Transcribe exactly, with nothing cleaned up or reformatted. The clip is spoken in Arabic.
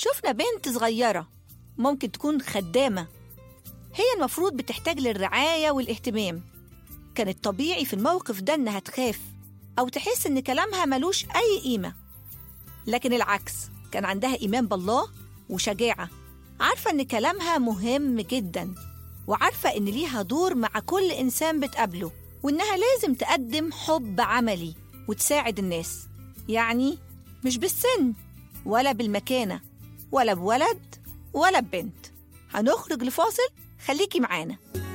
شفنا بنت صغيرة ممكن تكون خدامة، هي المفروض بتحتاج للرعاية والاهتمام. كان الطبيعي في الموقف ده إنها تخاف أو تحس إن كلامها ملوش أي قيمة، لكن العكس، كان عندها إيمان بالله وشجاعة، عارفة إن كلامها مهم جداً، وعارفة إن ليها دور مع كل إنسان بتقابله، وإنها لازم تقدم حب عملي وتساعد الناس، يعني مش بالسن ولا بالمكانة ولا بولد ولا ببنت. هنخرج لفاصل، خليكي معانا.